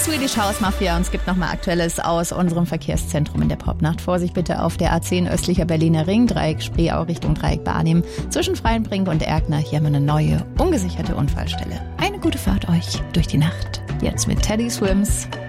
Swedish House Mafia und es gibt nochmal Aktuelles aus unserem Verkehrszentrum in der Popnacht. Vorsicht bitte auf der A10 östlicher Berliner Ring, Dreieck Spreeau Richtung Dreieck Barnim, zwischen Freienbrink und Erkner. Hier haben wir eine neue, ungesicherte Unfallstelle. Eine gute Fahrt euch durch die Nacht. Jetzt mit Teddy Swims.